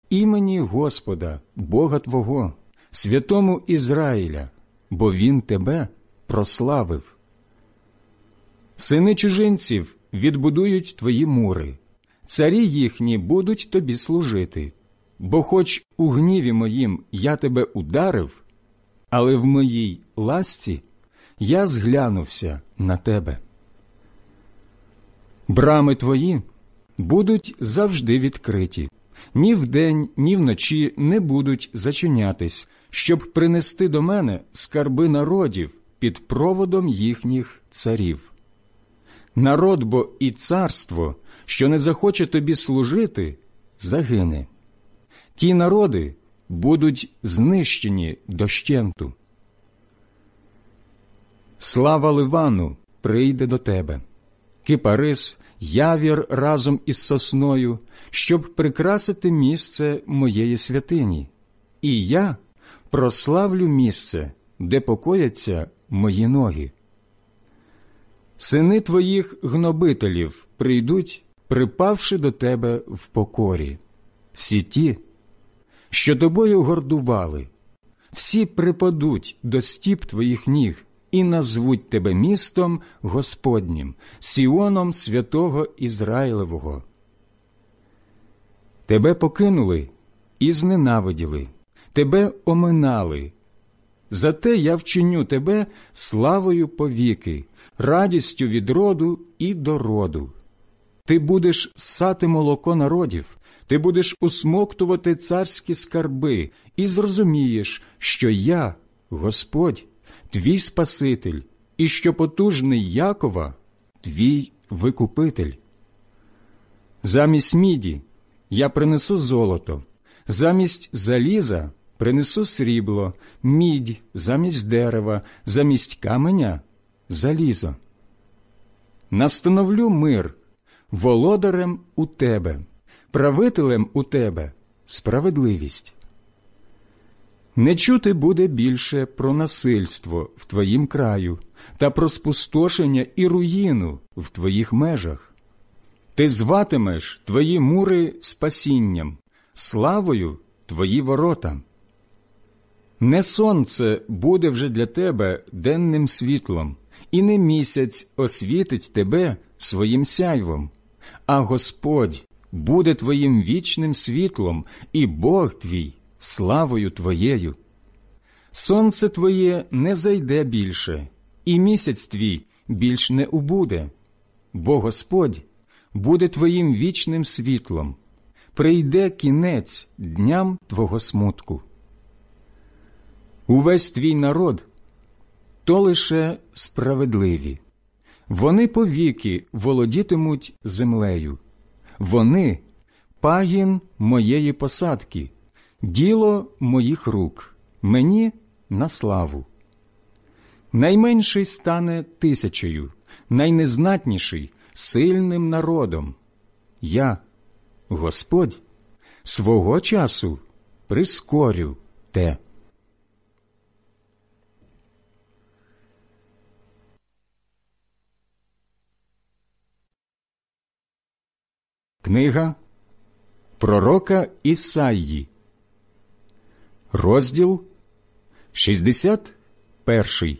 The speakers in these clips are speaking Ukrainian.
імені Господа, Бога твого, святому Ізраїля, бо Він тебе прославив. Сини чужинців відбудують твої мури, царі їхні будуть тобі служити, бо хоч у гніві моїм я тебе ударив, але в моїй ласці я зглянувся на тебе. Брами твої будуть завжди відкриті, ні вдень, ні вночі не будуть зачинятись, щоб принести до мене скарби народів під проводом їхніх царів. Народ бо і царство, що не захоче тобі служити, загине. Ті народи будуть знищені дощенту. Слава Ливану прийде до тебе, кипарис, явір разом із сосною, щоб прикрасити місце моєї святині. І я прославлю місце, де покояться мої ноги. Сини твоїх гнобителів прийдуть, припавши до тебе в покорі. Всі ті, що тобою гордували, всі припадуть до стіп твоїх ніг і назвуть тебе містом Господнім, Сіоном святого Ізраїлевого. Тебе покинули і зненавиділи, тебе оминали. Зате я вчиню тебе славою повіки, радістю від роду і до роду. Ти будеш ссати молоко народів, ти будеш усмоктувати царські скарби і зрозумієш, що я, Господь, твій Спаситель, і що потужний Якова – твій Викупитель. Замість міді я принесу золото, замість заліза принесу срібло, мідь замість дерева, замість каменя – залізо. Настановлю мир, володарем у тебе, правителем у тебе справедливість. Не чути буде більше про насильство в твоїм краю та про спустошення і руїну в твоїх межах. Ти зватимеш твої мури спасінням, славою твої ворота. Не сонце буде вже для тебе денним світлом, і не місяць освітить тебе своїм сяйвом, а Господь буде твоїм вічним світлом, і Бог твій славою твоєю. Сонце твоє не зайде більше, і місяць твій більш не убуде, бо Господь буде твоїм вічним світлом. Прийде кінець дням твого смутку. Увесь твій народ – то лише справедливі. Вони повіки володітимуть землею. Вони – пагін моєї посадки, діло моїх рук, мені на славу. Найменший стане тисячею, найнезнатніший – сильним народом. Я, Господь, свого часу прискорю те. Книга пророка Ісаї, розділ 61.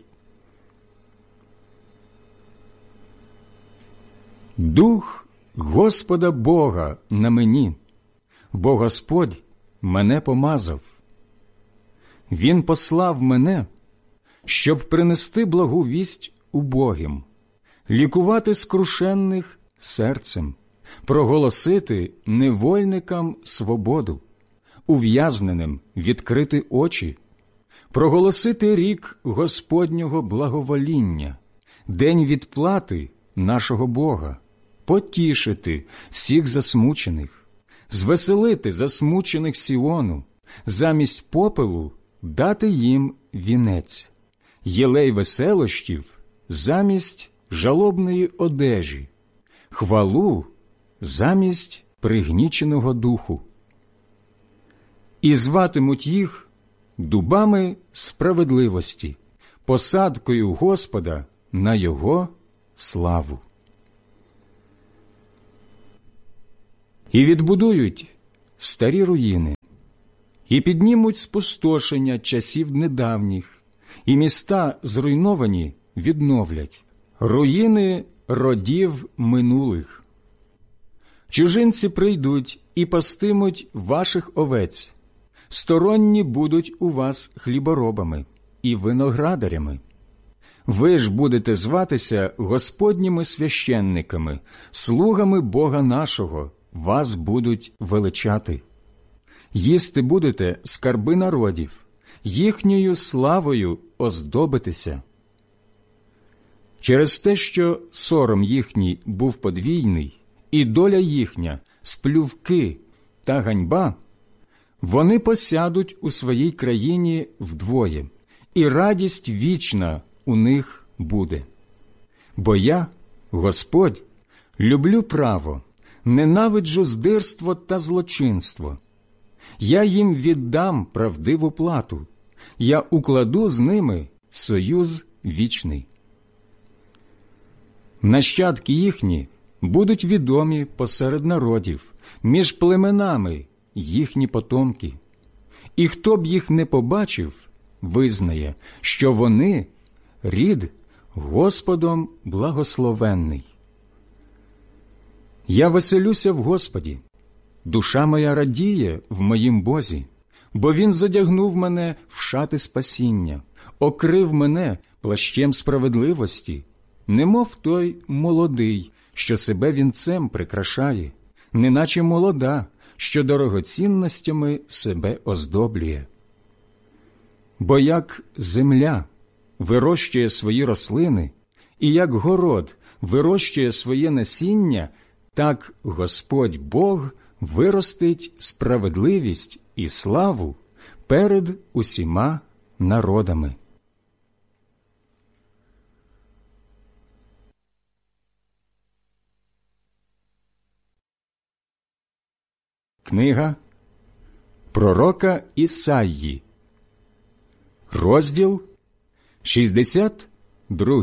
Дух Господа Бога на мені, бо Господь мене помазав. Він послав мене, щоб принести благу вість убогим, лікувати скрушенних серцем, проголосити невольникам свободу, ув'язненим відкрити очі, проголосити рік Господнього благовоління, день відплати нашого Бога, потішити всіх засмучених, звеселити засмучених Сіону, замість попелу дати їм вінець, єлей веселощів замість жалобної одежі, хвалу замість пригніченого духу. І зватимуть їх дубами справедливості, посадкою Господа на Його славу. І відбудують старі руїни, І піднімуть спустошення часів недавніх, і міста зруйновані відновлять, руїни родів минулих. Чужинці прийдуть і пастимуть ваших овець, сторонні будуть у вас хліборобами і виноградарями. Ви ж будете зватися Господніми священниками, слугами Бога нашого, вас будуть величати. Їсти будете скарби народів, їхньою славою оздобитеся. Через те, що сором їхній був подвійний, і доля їхня – сплювки та ганьба, вони посядуть у своїй країні вдвоє, і радість вічна у них буде. Бо я, Господь, люблю право, ненавиджу здирство та злочинство. Я їм віддам правдиву плату, я укладу з ними союз вічний. Нащадки їхні будуть відомі посеред народів, між племенами їхні потомки. І хто б їх не побачив, визнає, що вони – рід Господом благословенний. Я веселюся в Господі, душа моя радіє в моїм Бозі, бо Він зодягнув мене в шати спасіння, окрив мене плащем справедливості, немов той молодий, що себе вінцем прикрашає, неначе молода, що дорогоцінностями себе оздоблює. Бо як земля вирощує свої рослини, і як город вирощує своє насіння, так Господь Бог виростить справедливість і славу перед усіма народами. Книга пророка Ісаї, розділ 62.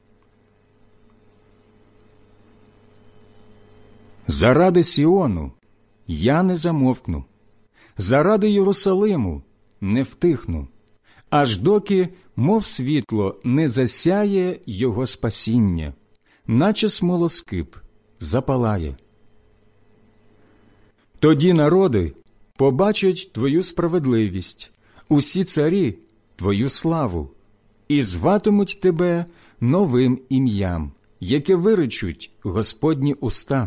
Заради Сіону я не замовкну, заради Єрусалиму не втихну, аж доки, мов світло, не засяє його спасіння, наче смолоскип запалає. Тоді народи побачать твою справедливість, усі царі – твою славу, і зватимуть тебе новим ім'ям, яке виречуть Господні уста.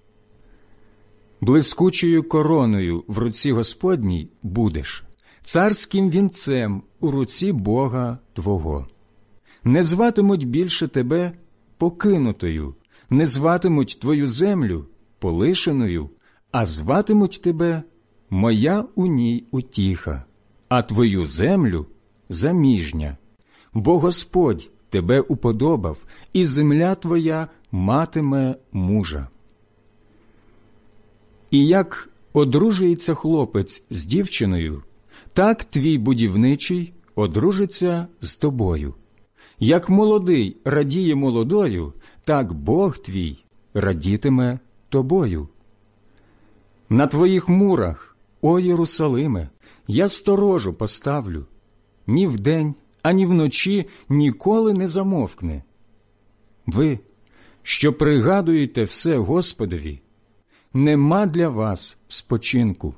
Блискучою короною в руці Господній будеш, царським вінцем у руці Бога твого. Не зватимуть більше тебе покинутою, не зватимуть твою землю полишеною, а зватимуть тебе «Моя у ній утіха», а твою землю «Заміжня». Бо Господь тебе уподобав, і земля твоя матиме мужа. І як одружується хлопець з дівчиною, так твій будівничий одружиться з тобою. Як молодий радіє молодою, так Бог твій радітиме тобою. На твоїх мурах, о Єрусалиме, я сторожу поставлю. Ні вдень, ані вночі ніколи не замовкне. Ви, що пригадуєте все Господові, нема для вас спочинку.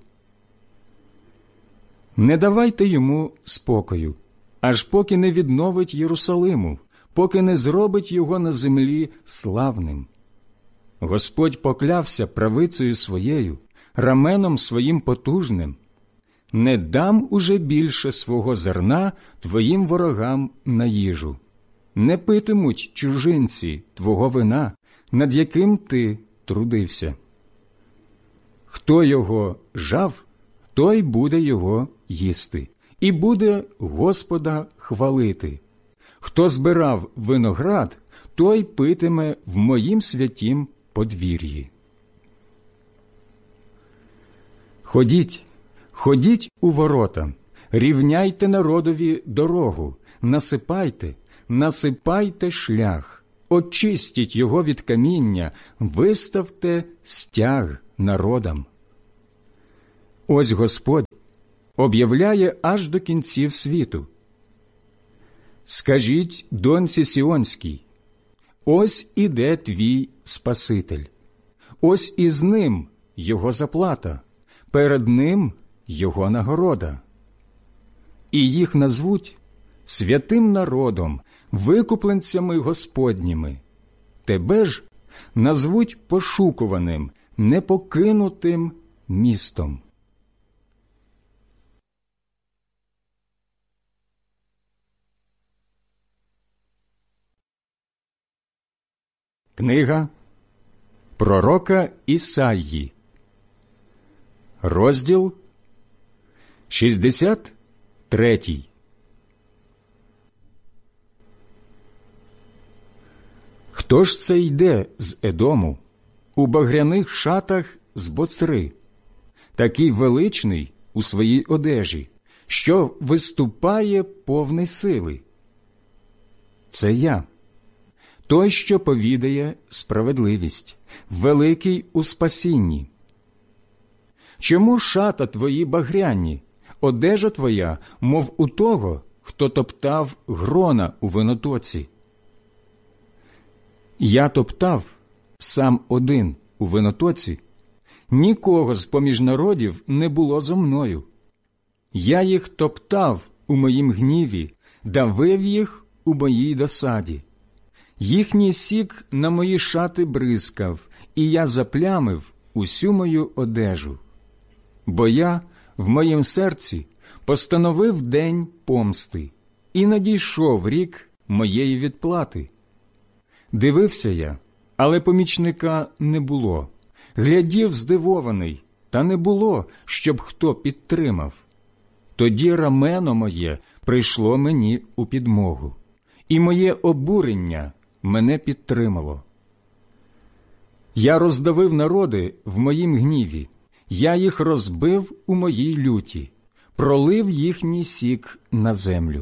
Не давайте йому спокою, аж поки не відновить Єрусалиму, поки не зробить його на землі славним. Господь поклявся правицею своєю, раменом своїм потужним. Не дам уже більше свого зерна твоїм ворогам на їжу. Не питимуть чужинці твого вина, над яким ти трудився. Хто його жав, той буде його їсти, і буде Господа хвалити. Хто збирав виноград, той питиме в моїм святім подвір'ї. Ходіть, ходіть у ворота, рівняйте народові дорогу, насипайте, насипайте шлях, очистіть його від каміння, виставте стяг народам. Ось Господь об'являє аж до кінців світу. Скажіть доньці Сіонській: ось іде твій Спаситель, ось із ним його заплата, перед ним його нагорода. І їх назвуть святим народом, викупленцями Господніми. Тебе ж назвуть пошукуваним, непокинутим містом. Книга пророка Ісаї, розділ 63. Хто ж це йде з Едому, у багряних шатах з Боцри, такий величний у своїй одежі, що виступає повний сили? Це я, той, що повідає справедливість, великий у спасінні. Чому шата твої багряні, одежа твоя, мов у того, хто топтав грона у винотоці? Я топтав сам один у винотоці, нікого з-поміж народів не було зо мною. Я їх топтав у моїм гніві, давив їх у моїй досаді. Їхній сік на мої шати бризкав, і я заплямив усю мою одежу. Бо я в моїм серці постановив день помсти, і надійшов рік моєї відплати. Дивився я, але помічника не було. Глядів здивований, та не було, щоб хто підтримав. Тоді рамено моє прийшло мені у підмогу, і моє обурення мене підтримало. Я роздавив народи в моїм гніві, я їх розбив у моїй люті, пролив їхній сік на землю.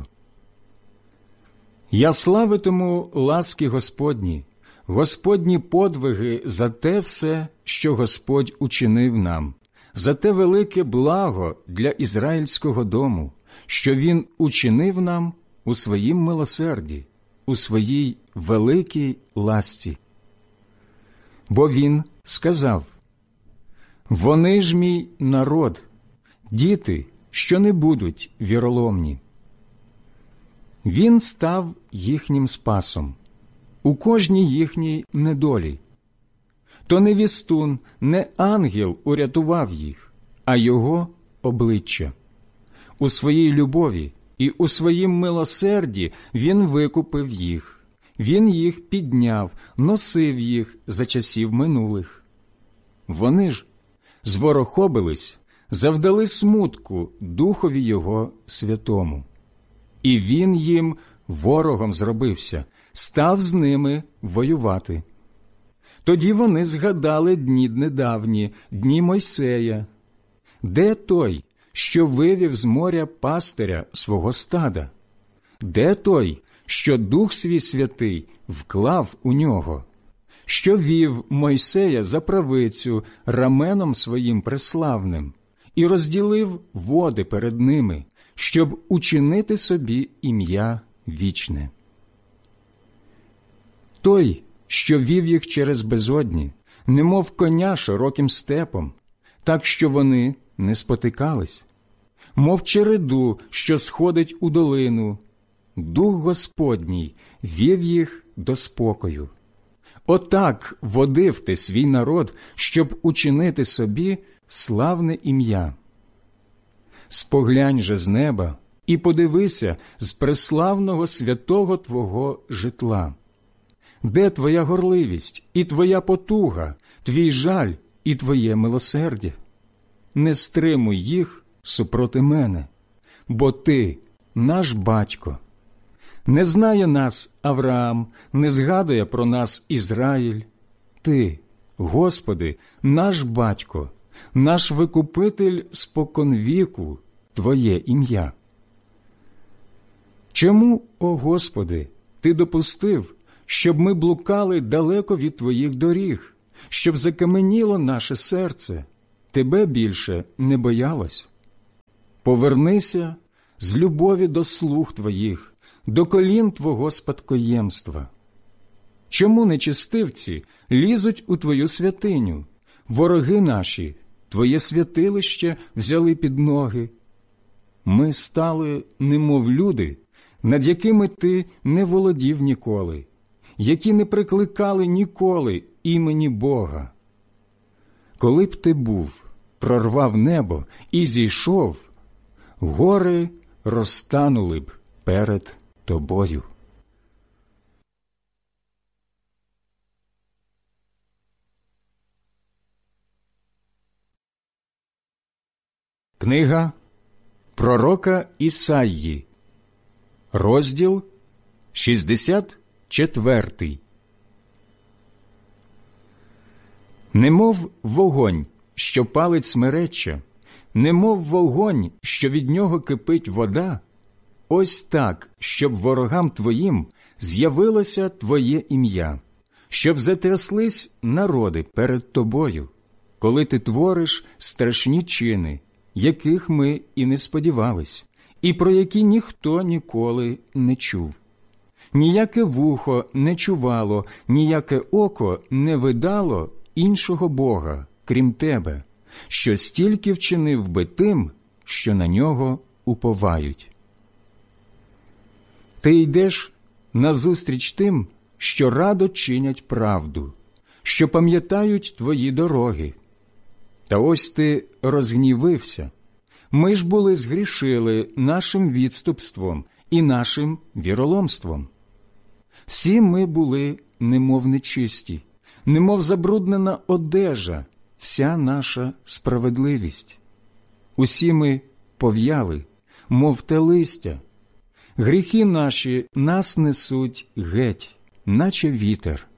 Я славитиму ласки Господні, Господні подвиги за те все, що Господь учинив нам, за те велике благо для ізраїльського дому, що Він учинив нам у своїм милосерді, у своїй великій ласці. Бо Він сказав: «Вони ж мій народ, діти, що не будуть віроломні». Він став їхнім спасом у кожній їхній недолі. То не вістун, не ангел урятував їх, а його обличчя. У своїй любові і у своїм милосерді він викупив їх. Він їх підняв, носив їх за часів минулих. Вони ж зворохобились, завдали смутку Духові Його Святому. І Він їм ворогом зробився, став з ними воювати. Тоді вони згадали дні недавні, дні Мойсея. Де той, що вивів з моря пастиря свого стада? Де той, що Дух свій святий вклав у нього? Що вів Мойсея за правицю раменом своїм преславним і розділив води перед ними, щоб учинити собі ім'я вічне? Той, що вів їх через безодні, немов коня широким степом, так, що вони не спотикались, мов череду, що сходить у долину, Дух Господній вів їх до спокою. Отак водив ти свій народ, щоб учинити собі славне ім'я. Споглянь же з неба і подивися з преславного святого твого житла. Де твоя горливість і твоя потуга, твій жаль і твоє милосердя? Не стримуй їх супроти мене, бо ти наш батько. Не знає нас Авраам, не згадує про нас Ізраїль. Ти, Господи, наш батько, наш викупитель споконвіку, Твоє ім'я. Чому, о Господи, Ти допустив, щоб ми блукали далеко від Твоїх доріг, щоб закаменіло наше серце, Тебе більше не боялось? Повернися з любові до слуг твоїх, до колін твого спадкоємства. Чому нечестивці лізуть у твою святиню? Вороги наші твоє святилище взяли під ноги. Ми стали, немов люди, над якими ти не володів ніколи, які не прикликали ніколи імені Бога. Коли б ти був, прорвав небо і зійшов, гори розтанули б перед тобою. Книга пророка Ісаї, розділ 64. Немов вогонь, що палить смереччя, немов вогонь, що від нього кипить вода, ось так, щоб ворогам твоїм з'явилося твоє ім'я, щоб затряслись народи перед тобою, коли ти твориш страшні чини, яких ми і не сподівались, і про які ніхто ніколи не чув. Ніяке вухо не чувало, ніяке око не видало іншого Бога, крім тебе, що стільки вчинив би тим, що на нього уповають. Ти йдеш назустріч тим, що радо чинять правду, що пам'ятають твої дороги. Та ось ти розгнівився. Ми ж були згрішили нашим відступством і нашим віроломством. Всі ми були немов нечисті, немов забруднена одежа, вся наша справедливість. Усі ми пов'яли, мов те листя. Гріхи наші нас несуть геть, наче вітер.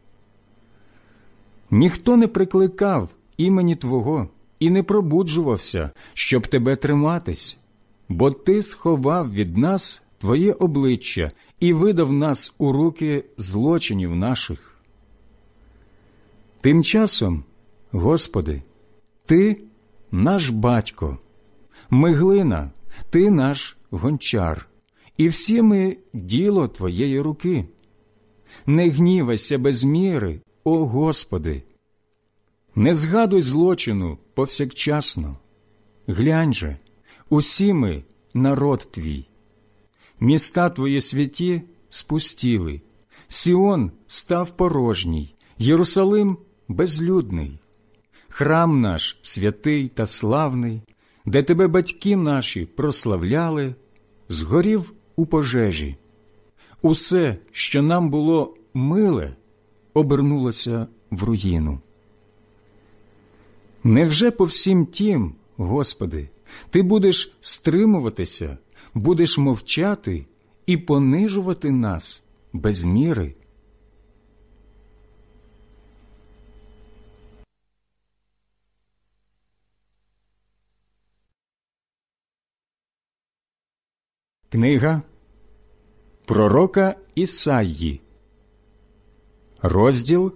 Ніхто не прикликав імені Твого і не пробуджувався, щоб Тебе триматись, бо Ти сховав від нас Твоє обличчя і видав нас у руки злочинів наших. Тим часом, Господи, Ти наш батько, ми глина, Ти наш гончар, і всі ми діло Твоєї руки. Не гнівайся без міри, о Господи! Не згадуй злочину повсякчасно. Глянь же, усі ми народ Твій. Міста Твої святі спустіли, Сіон став порожній, Єрусалим безлюдний. Храм наш святий та славний, де Тебе батьки наші прославляли, згорів у пожежі. Усе, що нам було миле, обернулося в руїну. Невже по всім тім, Господи, Ти будеш стримуватися, будеш мовчати і понижувати нас без міри? Книга пророка Ісаї, розділ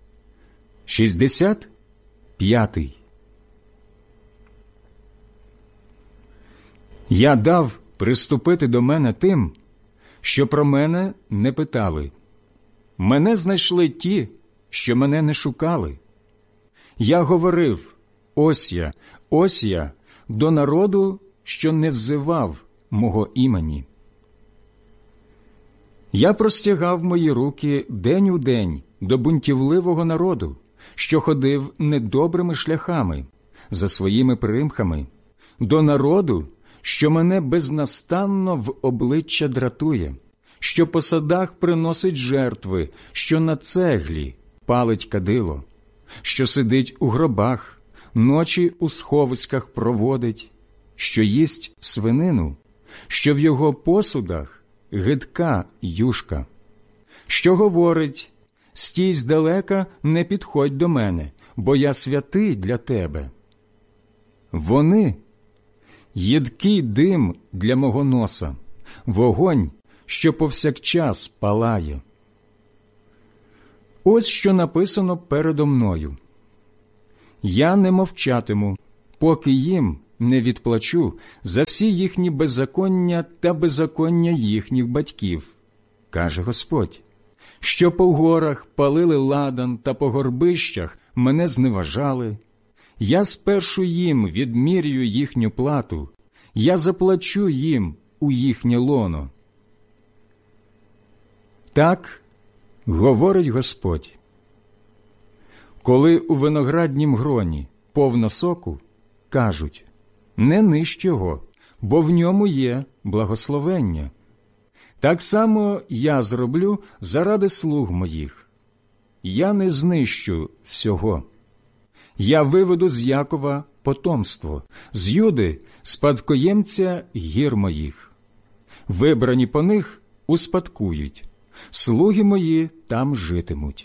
65. Я дав приступити до мене тим, що про мене не питали. Мене знайшли ті, що мене не шукали. Я говорив: ось я, до народу, що не взивав мого імені. Я простягав мої руки день у день до бунтівливого народу, що ходив недобрими шляхами, за своїми примхами, до народу, що мене безнастанно в обличчя дратує, що по садах приносить жертви, що на цеглі палить кадило, що сидить у гробах, ночі у сховиськах проводить, що їсть свинину, що в його посудах гидка юшка, що говорить: «Стій здалека, не підходь до мене, бо я святий для тебе». Вони – їдкий дим для мого носа, вогонь, що повсякчас палає. Ось що написано передо мною. Я не мовчатиму, поки їм не відплачу за всі їхні беззаконня та беззаконня їхніх батьків, каже Господь, що по горах палили ладан та по горбищах мене зневажали. Я спершу їм відмірюю їхню плату, я заплачу їм у їхнє лоно. Так говорить Господь. Коли у винограднім гроні повно соку, кажуть, не нищ його, бо в ньому є благословення. Так само я зроблю заради слуг моїх. Я не знищу всього. Я виведу з Якова потомство, з Юди спадкоємця гір моїх. Вибрані по них успадкують, слуги мої там житимуть.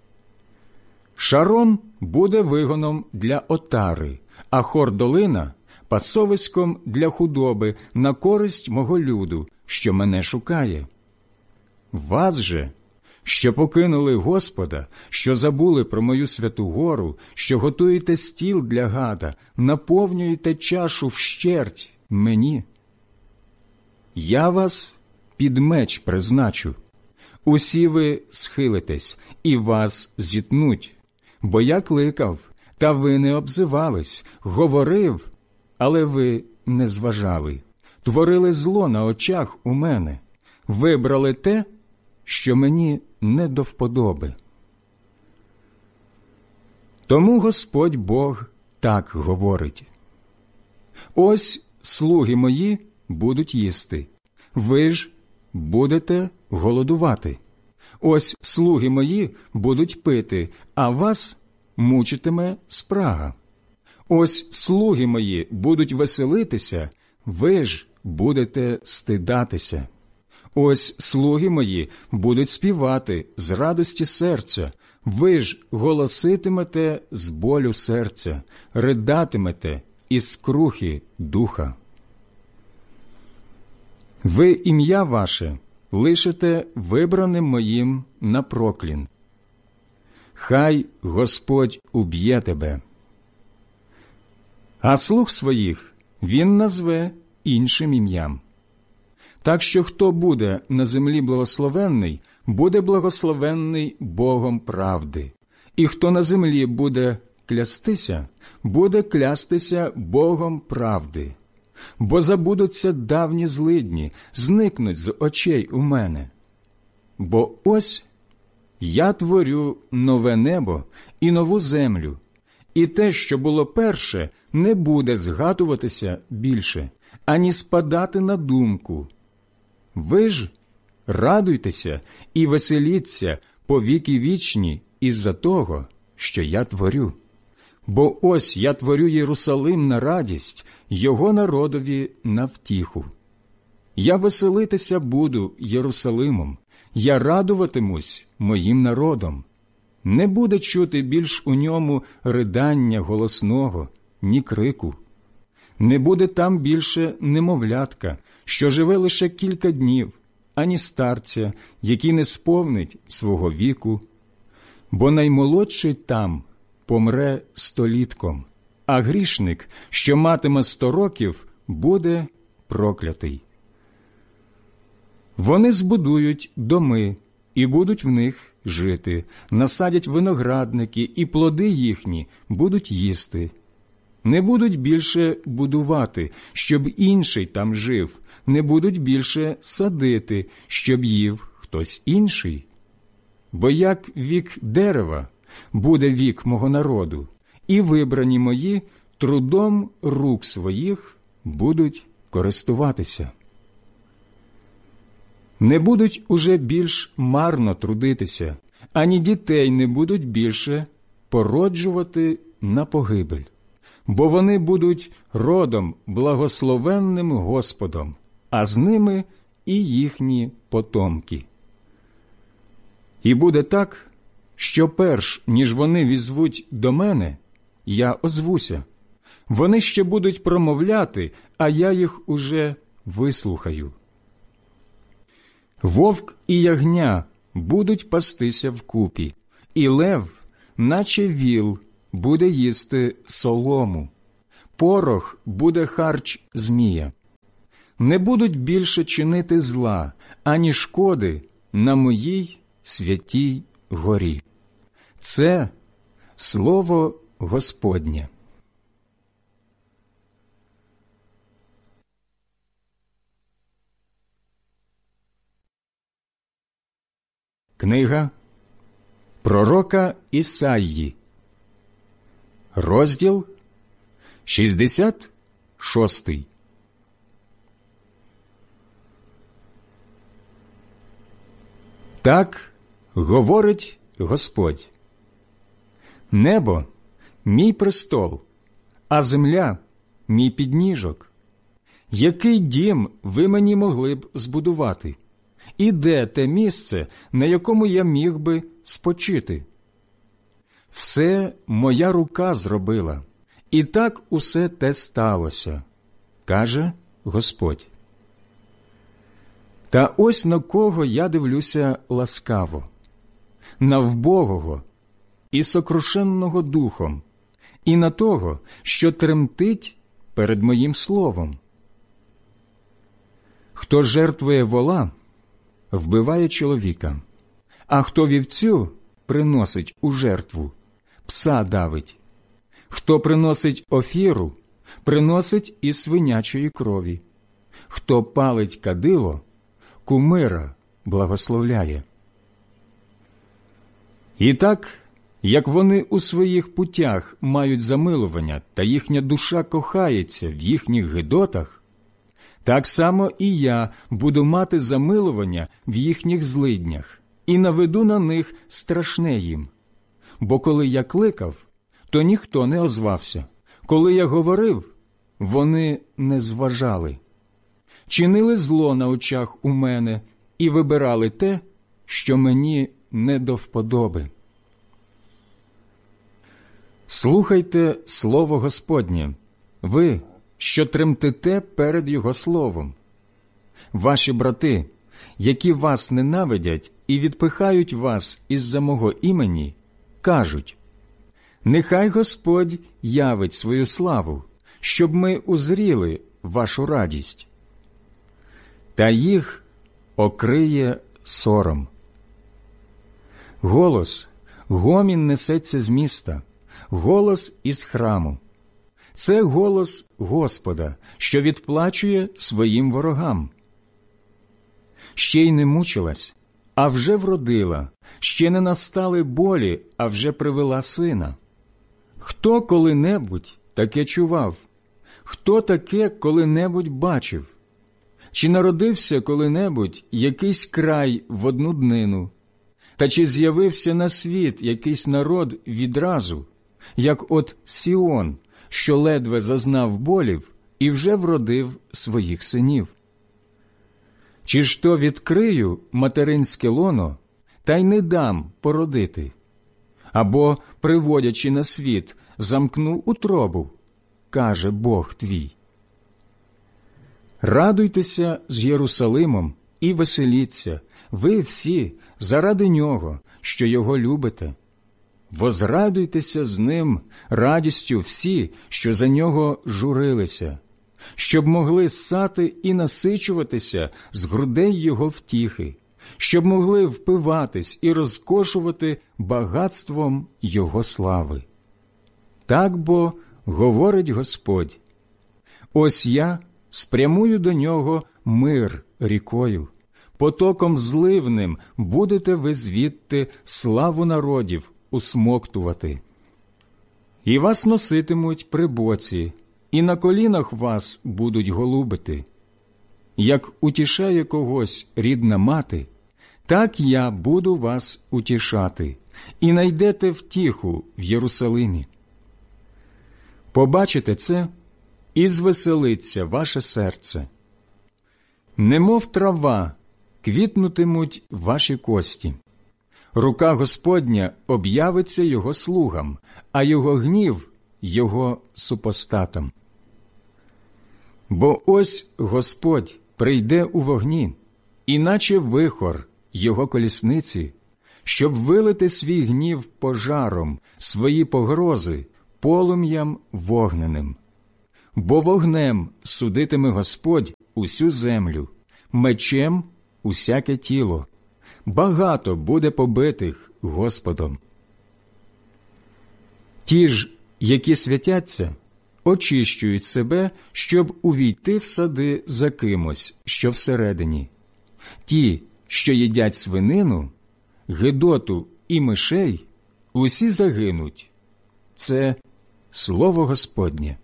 Шарон буде вигоном для отари, а Хор-долина – пасовиськом для худоби на користь мого люду, що мене шукає. Вас же, що покинули Господа, що забули про мою святу гору, що готуєте стіл для гада, наповнюєте чашу вщерть мені. Я вас під меч призначу. Усі ви схилитесь, і вас зітнуть. Бо я кликав, та ви не обзивались, говорив, але ви не зважали. Творили зло на очах у мене, вибрали те, що мені не до вподоби. Тому Господь Бог так говорить. Ось слуги мої будуть їсти, ви ж будете голодувати. Ось слуги мої будуть пити, а вас мучитиме спрага. Ось слуги мої будуть веселитися, ви ж будете стидатися. Ось слуги мої будуть співати з радості серця, ви ж голоситимете з болю серця, ридатимете із скрухи духа. Ви ім'я ваше лишите вибраним моїм на проклін. Хай Господь уб'є тебе. А слуг своїх він назве іншим ім'ям. Так що хто буде на землі благословенний, буде благословенний Богом правди. І хто на землі буде клястися, буде клястися Богом правди. Бо забудуться давні злидні, зникнуть з очей у мене. Бо ось я творю нове небо і нову землю, і те, що було перше, не буде згадуватися більше, ані спадати на думку. Ви ж радуйтеся і веселіться по віки вічні із-за того, що я творю. Бо ось я творю Єрусалим на радість, його народові на втіху. Я веселитися буду Єрусалимом, я радуватимусь моїм народом. Не буде чути більш у ньому ридання голосного, ні крику. Не буде там більше немовлятка, що живе лише кілька днів, ані старця, який не сповнить свого віку. Бо наймолодший там помре столітком, а грішник, що матиме 100 років, буде проклятий. Вони збудують доми і будуть в них жити, насадять виноградники, і плоди їхні будуть їсти. Не будуть більше будувати, щоб інший там жив, не будуть більше садити, щоб їв хтось інший. Бо як вік дерева буде вік мого народу, і вибрані мої трудом рук своїх будуть користуватися. Не будуть уже більш марно трудитися, ані дітей не будуть більше породжувати на погибель, бо вони будуть родом благословенним Господом, а з ними і їхні потомки. І буде так, що перш, ніж вони візвуть до мене, я озвуся. Вони ще будуть промовляти, а я їх уже вислухаю. Вовк і ягня будуть пастися вкупі, і лев, наче віл, буде їсти солому. порох буде харч змія. Не будуть більше чинити зла, ані шкоди на моїй святій горі. Це слово Господнє. Книга пророка Ісаї, розділ 66. Так говорить Господь: небо – мій престол, а земля – мій підніжок. Який дім ви мені могли б збудувати? І де те місце, на якому я міг би спочити? Все моя рука зробила, і так усе те сталося, каже Господь. Та ось на кого я дивлюся ласкаво: на вбогого і сокрушенного духом, і на того, що тремтить перед моїм словом. Хто жертвує вола, вбиває чоловіка, а хто вівцю приносить у жертву, пса давить. Хто приносить офіру, приносить із свинячої крові. Хто палить кадило, кумира благословляє. І так, як вони у своїх путях мають замилування, та їхня душа кохається в їхніх гидотах, так само і я буду мати замилування в їхніх злиднях і наведу на них страшне їм. Бо коли я кликав, то ніхто не озвався. Коли я говорив, вони не зважали. Чинили зло на очах у мене і вибирали те, що мені не до вподоби. Слухайте слово Господнє, ви, що тремтите перед Його словом. Ваші брати, які вас ненавидять і відпихають вас із-за мого імені, кажуть: нехай Господь явить свою славу, щоб ми узріли вашу радість. Та їх окриє сором. Голос, гомін несеться з міста, голос із храму. Це голос Господа, що відплачує своїм ворогам. Ще й не мучилась, а вже вродила, ще не настали болі, а вже привела сина. Хто коли-небудь таке чував? Хто таке коли-небудь бачив? Чи народився коли-небудь якийсь край в одну днину? Та чи з'явився на світ якийсь народ відразу, як от Сіон, що ледве зазнав болів і вже вродив своїх синів? Чи ж то відкрию материнське лоно, та й не дам породити? Або, приводячи на світ, замкну утробу, каже Бог твій. Радуйтеся з Єрусалимом і веселіться, ви всі, заради нього, що його любите. Возрадуйтеся з ним радістю всі, що за нього журилися, щоб могли ссати і насичуватися з грудей його втіхи, щоб могли впиватись і розкошувати багатством його слави. Так бо говорить Господь: ось я спрямую до нього мир рікою, потоком зливним будете ви звідти славу народів усмоктувати. І вас носитимуть при боці, і на колінах вас будуть голубити. Як утішає когось рідна мати, так я буду вас утішати, і найдете втіху в Єрусалимі. Побачите це, і звеселиться ваше серце. Немов трава квітнутимуть ваші кості. Рука Господня об'явиться його слугам, а його гнів – його супостатам. Бо ось Господь прийде у вогні, іначе вихор його колісниці, щоб вилити свій гнів пожаром, свої погрози полум'ям вогненим. Бо вогнем судитиме Господь усю землю, мечем усяке тіло. Багато буде побитих Господом. Ті ж, які святяться, очищують себе, щоб увійти в сади за кимось, що всередині. Ті, що їдять свинину, гидоту і мишей, усі загинуть. Це слово Господнє.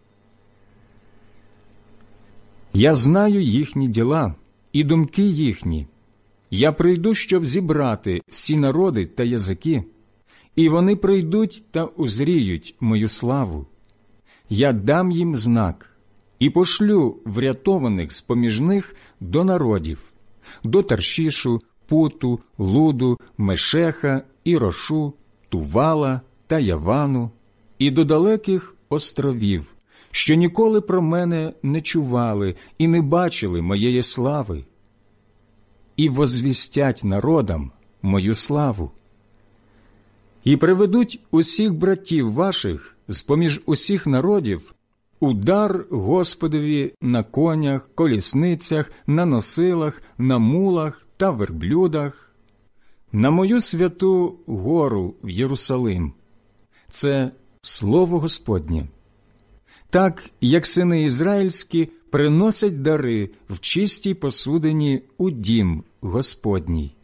Я знаю їхні діла і думки їхні. Я прийду, щоб зібрати всі народи та язики, і вони прийдуть та узріють мою славу. Я дам їм знак і пошлю врятованих з-поміж них до народів, до Таршішу, Путу, Луду, Мешеха, Ірошу, Тувала та Явану, і до далеких островів, що ніколи про мене не чували і не бачили моєї слави, і возвістять народам мою славу. І приведуть усіх братів ваших з-поміж усіх народів у дар Господові на конях, колісницях, на носилах, на мулах та верблюдах, на мою святу гору в Єрусалим. Це слово Господнє. Так, як сини ізраїльські приносять дари в чистій посудині у дім Господній.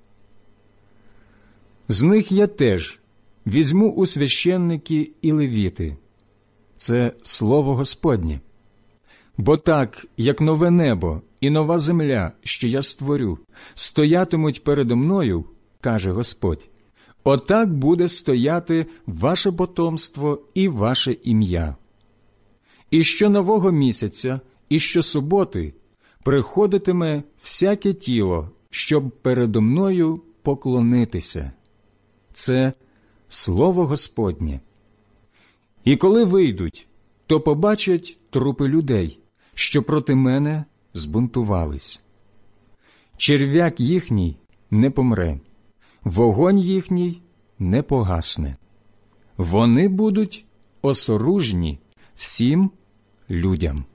З них я теж візьму у священники і левіти. Це слово Господнє. Бо так, як нове небо і нова земля, що я створю, стоятимуть передо мною, каже Господь, отак буде стояти ваше потомство і ваше ім'я. І щонового місяця, і щосуботи приходитиме всяке тіло, щоб передо мною поклонитися. Це слово Господнє. І коли вийдуть, то побачать трупи людей, що проти мене збунтувались. Черв'як їхній не помре, вогонь їхній не погасне. Вони будуть осоружні всім людям.